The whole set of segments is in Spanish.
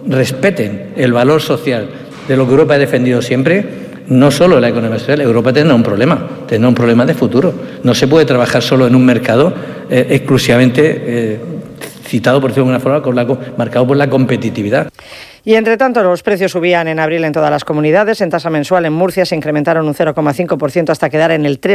respeten el valor social de lo que Europa ha defendido siempre, no solo la economía social, Europa tendrá un problema de futuro. No se puede trabajar solo en un mercado exclusivamente citado, por decirlo de alguna forma, marcado por la competitividad. Y entre tanto, los precios subían en abril en todas las comunidades. En tasa mensual en Murcia se incrementaron un 0,5% hasta quedar en el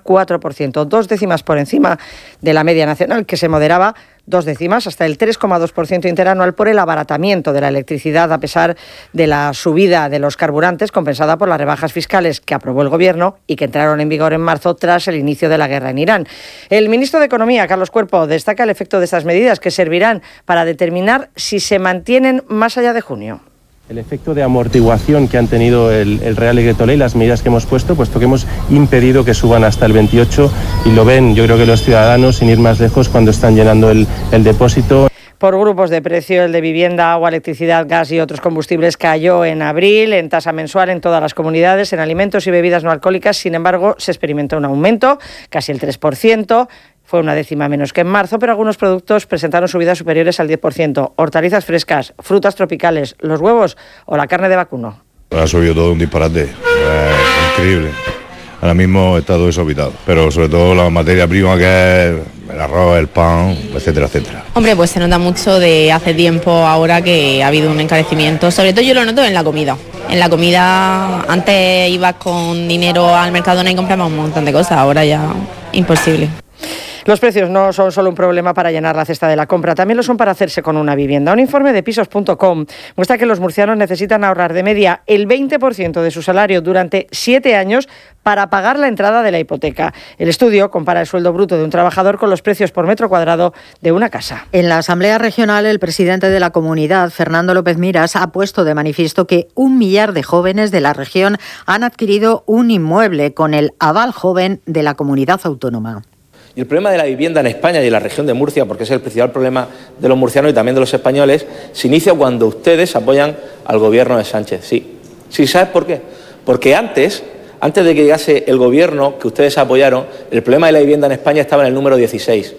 3,4%, 2 décimas por encima de la media nacional, que se moderaba 2 décimas hasta el 3,2% interanual por el abaratamiento de la electricidad, a pesar de la subida de los carburantes compensada por las rebajas fiscales que aprobó el Gobierno y que entraron en vigor en marzo tras el inicio de la guerra en Irán. El ministro de Economía, Carlos Cuerpo, destaca el efecto de estas medidas que servirán para determinar si se mantienen más allá de junio. El efecto de amortiguación que han tenido el Real Decreto Ley, las medidas que hemos puesto, puesto que hemos impedido que suban hasta el 28 y lo ven, yo creo que los ciudadanos, sin ir más lejos, cuando están llenando el depósito. Por grupos de precio, el de vivienda, agua, electricidad, gas y otros combustibles cayó en abril, en tasa mensual en todas las comunidades. En alimentos y bebidas no alcohólicas, sin embargo, se experimentó un aumento, casi el 3%. Fue una décima menos que en marzo, pero algunos productos presentaron subidas superiores al 10%. Hortalizas frescas, frutas tropicales, los huevos o la carne de vacuno. Ha subido todo un disparate, increíble. Ahora mismo está todo desorbitado, pero sobre todo la materia prima que es el arroz, el pan, etcétera, etcétera. Hombre, pues se nota mucho de hace tiempo ahora que ha habido un encarecimiento. Sobre todo yo lo noto en la comida. En la comida antes ibas con dinero al Mercadona y comprabas un montón de cosas, ahora ya imposible. Los precios no son solo un problema para llenar la cesta de la compra, también lo son para hacerse con una vivienda. Un informe de Pisos.com muestra que los murcianos necesitan ahorrar de media el 20% de su salario durante 7 años para pagar la entrada de la hipoteca. El estudio compara el sueldo bruto de un trabajador con los precios por metro cuadrado de una casa. En la Asamblea Regional, el presidente de la comunidad, Fernando López Miras, ha puesto de manifiesto que 1 millar de jóvenes de la región han adquirido un inmueble con el aval joven de la comunidad autónoma. Y el problema de la vivienda en España y en la región de Murcia, porque es el principal problema de los murcianos y también de los españoles, se inicia cuando ustedes apoyan al gobierno de Sánchez. Sí, ¿sabes por qué? Porque antes de que llegase el gobierno que ustedes apoyaron, el problema de la vivienda en España estaba en el número 16.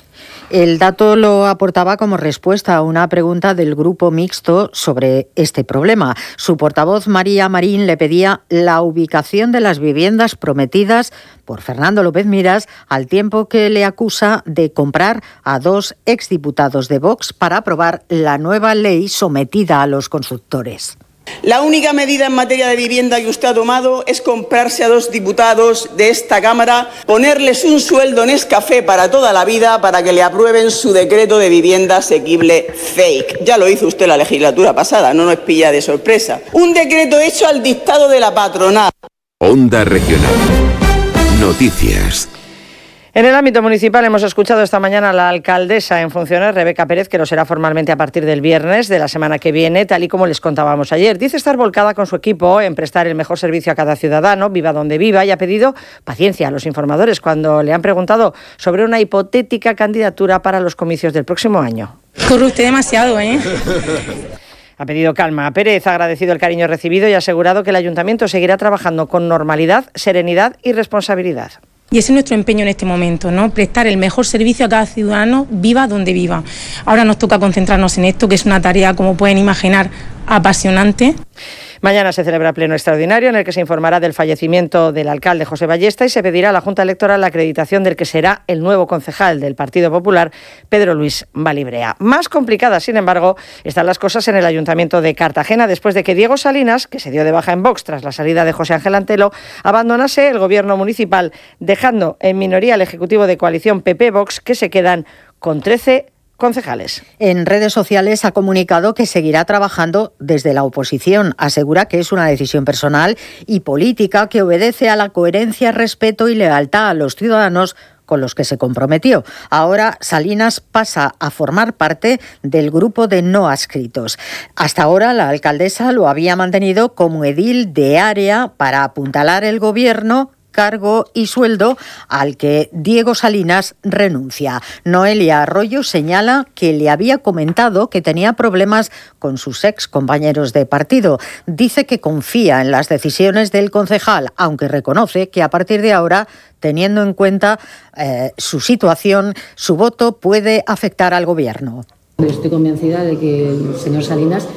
El dato lo aportaba como respuesta a una pregunta del Grupo Mixto sobre este problema. Su portavoz, María Marín, le pedía la ubicación de las viviendas prometidas por Fernando López Miras, al tiempo que le acusa de comprar a 2 exdiputados de Vox para aprobar la nueva ley sometida a los consultores. La única medida en materia de vivienda que usted ha tomado es comprarse a 2 diputados de esta Cámara, ponerles un sueldo en Nescafé para toda la vida para que le aprueben su decreto de vivienda asequible fake. Ya lo hizo usted la legislatura pasada, no nos pilla de sorpresa. Un decreto hecho al dictado de la patronal. Onda Regional. Noticias. En el ámbito municipal hemos escuchado esta mañana a la alcaldesa en funciones, Rebeca Pérez, que lo será formalmente a partir del viernes de la semana que viene, tal y como les contábamos ayer. Dice estar volcada con su equipo en prestar el mejor servicio a cada ciudadano, viva donde viva, y ha pedido paciencia a los informadores cuando le han preguntado sobre una hipotética candidatura para los comicios del próximo año. Corre usted demasiado, ¿eh? Ha pedido calma. Pérez ha agradecido el cariño recibido y ha asegurado que el ayuntamiento seguirá trabajando con normalidad, serenidad y responsabilidad. Y ese es nuestro empeño en este momento, ¿no? Prestar el mejor servicio a cada ciudadano, viva donde viva. Ahora nos toca concentrarnos en esto, que es una tarea, como pueden imaginar, apasionante. Mañana se celebra pleno extraordinario en el que se informará del fallecimiento del alcalde José Ballesta y se pedirá a la Junta Electoral la acreditación del que será el nuevo concejal del Partido Popular, Pedro Luis Balibrea. Más complicadas, sin embargo, están las cosas en el Ayuntamiento de Cartagena después de que Diego Salinas, que se dio de baja en Vox tras la salida de José Ángel Antelo, abandonase el gobierno municipal, dejando en minoría al Ejecutivo de coalición PP-Vox, que se quedan con 13 concejales. En redes sociales ha comunicado que seguirá trabajando desde la oposición. Asegura que es una decisión personal y política que obedece a la coherencia, respeto y lealtad a los ciudadanos con los que se comprometió. Ahora Salinas pasa a formar parte del grupo de no adscritos. Hasta ahora la alcaldesa lo había mantenido como edil de área para apuntalar el gobierno, cargo y sueldo al que Diego Salinas renuncia. Noelia Arroyo señala que le había comentado que tenía problemas con sus ex compañeros de partido. Dice que confía en las decisiones del concejal, aunque reconoce que a partir de ahora, teniendo en cuenta su situación, su voto puede afectar al gobierno. Estoy convencida de que el señor Salinas